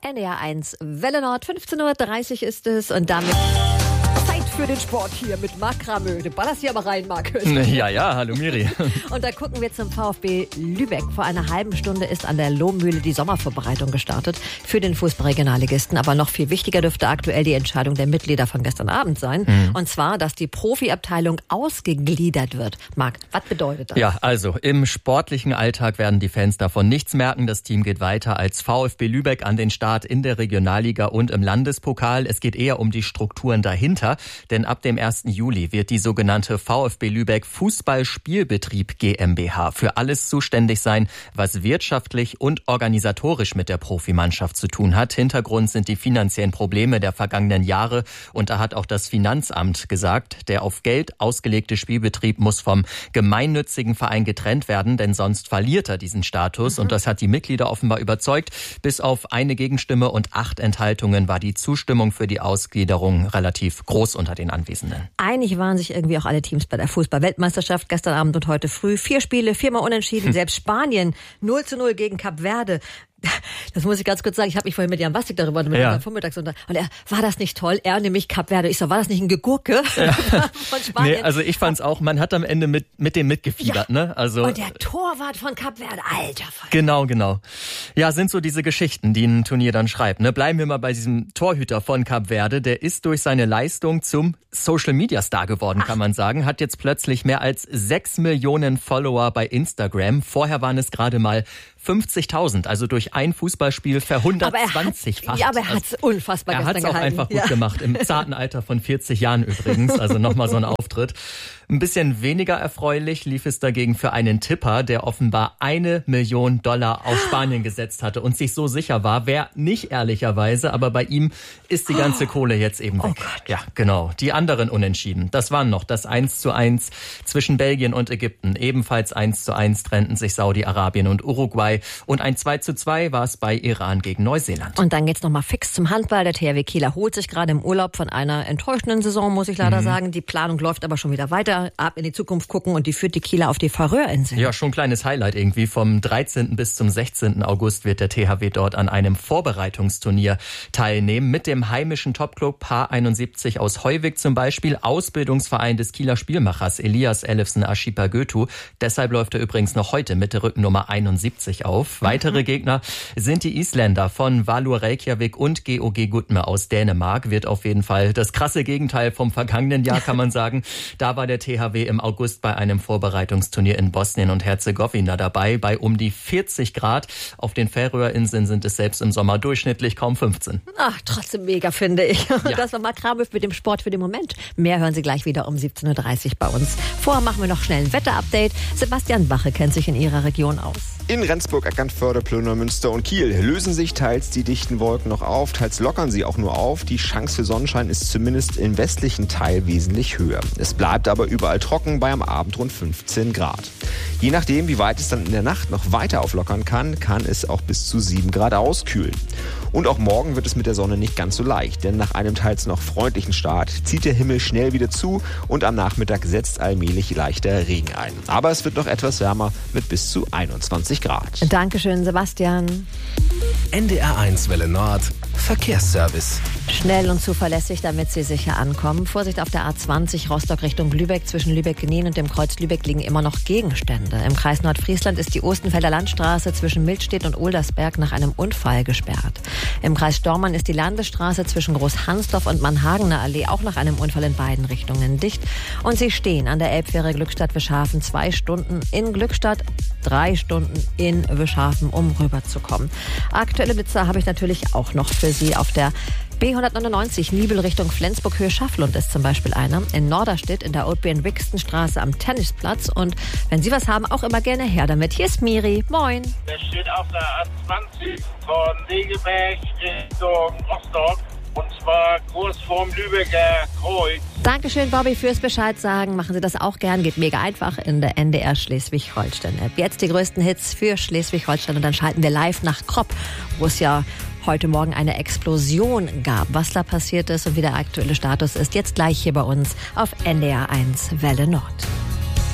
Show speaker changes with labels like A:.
A: NDR 1 Welle Nord, 15.30 Uhr ist es und damit Zeit für den Sport hier mit Marc Kramö. Du ballerst hier aber rein, Marc.
B: Ja, hallo Miri.
A: Und da gucken wir zum VfB Lübeck. Vor einer halben Stunde ist an der Lohmühle die Sommervorbereitung gestartet für den Fußballregionalligisten. Aber noch viel wichtiger dürfte aktuell die Entscheidung der Mitglieder von gestern Abend sein. Und zwar, dass die Profiabteilung ausgegliedert wird. Marc, was bedeutet das?
B: Ja, also im sportlichen Alltag werden die Fans davon nichts merken. Das Team geht weiter als VfB Lübeck an den Start in der Regionalliga und im Landespokal. Es geht eher um die Strukturen dahinter. Denn ab dem 1. Juli wird die sogenannte VfB Lübeck Fußballspielbetrieb GmbH für alles zuständig sein, was wirtschaftlich und organisatorisch mit der Profimannschaft zu tun hat. Hintergrund sind die finanziellen Probleme der vergangenen Jahre. Und da hat auch das Finanzamt gesagt, der auf Geld ausgelegte Spielbetrieb muss vom gemeinnützigen Verein getrennt werden, denn sonst verliert er diesen Status. Und das hat die Mitglieder offenbar überzeugt. Bis auf eine Gegenstimme und 8 Enthaltungen war die Zustimmung für die Ausgliederung relativ groß unter den Anwesenden.
A: Einig waren sich irgendwie auch alle Teams bei der Fußball-Weltmeisterschaft gestern Abend und heute früh. 4 Spiele, 4-mal unentschieden. Selbst Spanien 0:0 gegen Kap Verde. Das muss ich ganz kurz sagen. Ich habe mich vorhin mit Jan Bastik darüber mit vormittags und er, war das nicht toll? Er nämlich Kap Verde. Ich so, war das nicht ein Gegurke von Spanien?
B: Nee, also ich fand's auch, man hat am Ende mit dem mitgefiebert, ne? Also
A: und der Torwart von Kap Verde, alter Fall.
B: Genau. Ja, sind so diese Geschichten, die ein Turnier dann schreibt, ne? Bleiben wir mal bei diesem Torhüter von Kap Verde. Der ist durch seine Leistung zum Social-Media-Star geworden, kann man sagen. Hat jetzt plötzlich mehr als 6 Millionen Follower bei Instagram. Vorher waren es gerade mal 50.000, also durch ein Fußballspiel ver120-facht.
A: Ja, aber er hat's unfassbar
B: gestern gehalten. Er hat's auch einfach gut gemacht, im zarten Alter von 40 Jahren übrigens, also nochmal so ein Auftritt. Ein bisschen weniger erfreulich lief es dagegen für einen Tipper, der offenbar $1 Million auf Spanien gesetzt hatte und sich so sicher war, wer nicht ehrlicherweise, aber bei ihm ist die ganze Kohle jetzt eben weg.
A: Gott.
B: Ja, genau. Die anderen Unentschieden, das waren noch das 1:1 zwischen Belgien und Ägypten. Ebenfalls 1:1 trennten sich Saudi-Arabien und Uruguay und ein 2:2 war es bei Iran gegen Neuseeland.
A: Und dann geht's nochmal fix zum Handball. Der THW Kiel erholt sich gerade im Urlaub von einer enttäuschenden Saison, muss ich leider sagen. Die Planung läuft aber schon wieder weiter. Ab in die Zukunft gucken und die führt die Kieler auf die Färöerinseln.
B: Ja, schon ein kleines Highlight irgendwie. Vom 13. bis zum 16. August wird der THW dort an einem Vorbereitungsturnier teilnehmen. Mit dem heimischen Topclub H71 aus Heuwig zum Beispiel, Ausbildungsverein des Kieler Spielmachers Elias Ellefsen Ashipa Götu. Deshalb läuft er übrigens noch heute mit der Rückennummer 71 auf. Weitere Gegner sind die Isländer von Valur Reykjavik und GOG Gudme aus Dänemark. Wird auf jeden Fall das krasse Gegenteil vom vergangenen Jahr, kann man sagen. Da war der THW im August bei einem Vorbereitungsturnier in Bosnien und Herzegowina dabei, bei um die 40 Grad. Auf den Färöerinseln sind es selbst im Sommer durchschnittlich kaum 15.
A: Ach, trotzdem mega, finde ich. Ja. Das war Marc Kramö mit dem Sport für den Moment. Mehr hören Sie gleich wieder um 17.30 Uhr bei uns. Vorher machen wir noch schnell ein Wetterupdate. Sebastian Bache kennt sich in Ihrer Region aus.
C: In Rendsburg, Eckernförde, Plönner, Münster und Kiel lösen sich teils die dichten Wolken noch auf, teils lockern sie auch nur auf. Die Chance für Sonnenschein ist zumindest im westlichen Teil wesentlich höher. Es bleibt aber überall trocken, bei am Abend rund 15 Grad. Je nachdem, wie weit es dann in der Nacht noch weiter auflockern kann es auch bis zu 7 Grad auskühlen. Und auch morgen wird es mit der Sonne nicht ganz so leicht, denn nach einem teils noch freundlichen Start zieht der Himmel schnell wieder zu und am Nachmittag setzt allmählich leichter Regen ein. Aber es wird noch etwas wärmer mit bis zu 21 Grad.
A: Dankeschön, Sebastian.
D: NDR 1 Welle Nord, Verkehrsservice.
A: Schnell und zuverlässig, damit Sie sicher ankommen. Vorsicht auf der A20 Rostock Richtung Lübeck. Zwischen Lübeck-Gnien und dem Kreuz Lübeck liegen immer noch Gegenstände. Im Kreis Nordfriesland ist die Ostenfelder Landstraße zwischen Mildstedt und Oldersberg nach einem Unfall gesperrt. Im Kreis Stormann ist die Landesstraße zwischen Großhansdorf und Mannhagener Allee auch nach einem Unfall in beiden Richtungen dicht. Und Sie stehen an der Elbfähre Glückstadt-Wischhafen 2 Stunden in Glückstadt, 3 Stunden in Wischhafen, um rüberzukommen. Aktuelle Blitzer habe ich natürlich auch noch für Sie auf der B199 Nibel Richtung Flensburg-Höhe Schafflund ist zum Beispiel einer. In Norderstedt in der Oldbjörn-Wixten-Straße am Tennisplatz. Und wenn Sie was haben, auch immer gerne her damit. Hier ist Miri. Moin.
E: Der steht auf der A20 von Segeberg Richtung Rostock. Und zwar kurz vorm Lübecker Kreuz.
A: Dankeschön, Bobby, fürs Bescheid sagen. Machen Sie das auch gern. Geht mega einfach in der NDR Schleswig-Holstein-App. Jetzt die größten Hits für Schleswig-Holstein. Und dann schalten wir live nach Kropp, wo es ja heute Morgen eine Explosion gab. Was da passiert ist und wie der aktuelle Status ist, jetzt gleich hier bei uns auf NDR 1 Welle Nord.